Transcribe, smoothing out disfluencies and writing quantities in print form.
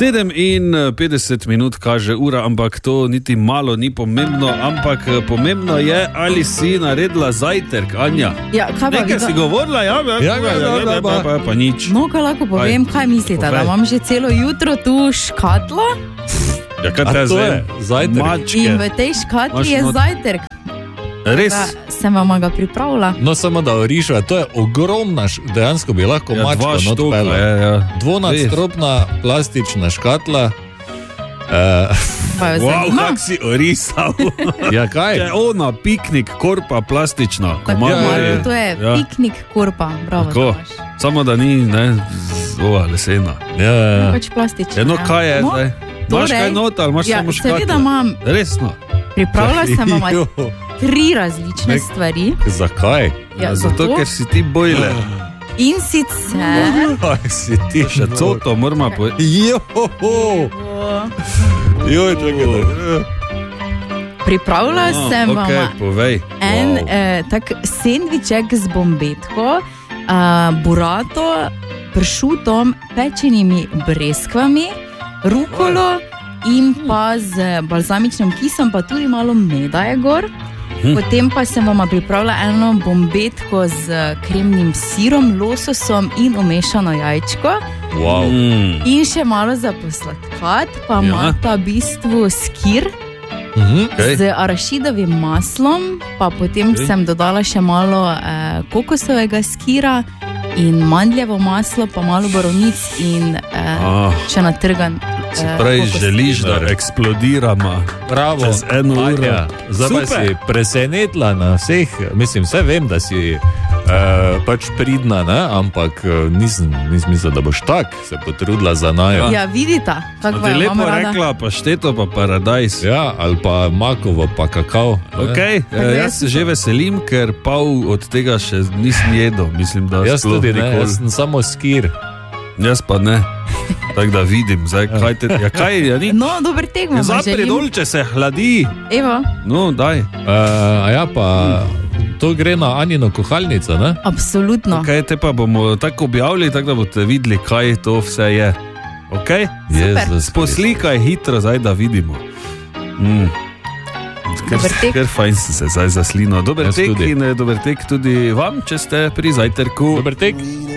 7:50 minut kaže ura, ampak to niti malo ni pomembno, ampak pomembno je, ali si naredila zajtrk, Anja. Ja, kaj pa nekaj si govorila, pa nič. No, kaj lahko povem, kaj mislite, da imam že celo jutro tu škatlo? Ja, kaj te zdaj? Zajtrk. Mačke. In v tej škatli je zajtrk. Res? Sem vam ga pripravila. No, samo da orišva, to je ogromna, dejansko bi lahko mačka notpela. Dvonadstropna plastična škatla. Wow, kak si orisal. Ja, kaj? To je ona, piknik, korpa plastična. To je piknik korpa, bravo. Samo da ni, lesena. Pač plastična. Eno, kaj je zdaj? Imaš kaj nota, ali imaš samo škatlo? Seveda imam. Resno? Pripravila sem vam 3 različne stvari. Zakaj? Zato, ker si ti bojler. In sicer... Si ti še coto, moramo povedati. Pripravila sem vam en tak sendviček z bombetko, burato, pršutom, pečenimi breskvami, rukolo in pa z balzamičnim kisom, pa tudi malo meda je gor. Potem pa sem vam pripravila eno bombetko z kremnim sirom, lososom in umešano jajčko. Wow. In še malo za posladkat, pa imata v bistvu skir z arašidovim maslom, pa potem sem dodala še malo kokosovega skira in mandljevo maslo, pa malo borovnic in še natrgan. Se pravi, želiš, da eksplodiramo. Bravo, čez 1 uro. Zdaj pa si presenetila na vseh, mislim, vse vem, da si pač pridna, ne? Ampak nisem mislila, da boš tak se potrudila za najo. Ja, vidita, kako je lepo rekla, pa šteto, pa paradajz. Ja, ali pa makovo, pa kakao. Ok, jaz se že veselim, ker pol od tega še nisem jedel. Mislim, da jaz tudi ne, jaz sem samo skir. Jaz pa ne. Tako da vidim, zdaj, kaj je, ni? No, dober tek vam želim. Zapri dol, če se hladi. Evo. No, daj. Ja, pa to gre na Anino kuhalnico, ne? Absolutno. Ok, te pa bomo tako objavili, tako da boste videli, kaj to vse je. Ok? Poslikaj hitro, zdaj, da vidimo. Ker fajn sem se zdaj zaslino. Dober tek in dober tek tudi vam, če ste pri zajtrku. Dober tek.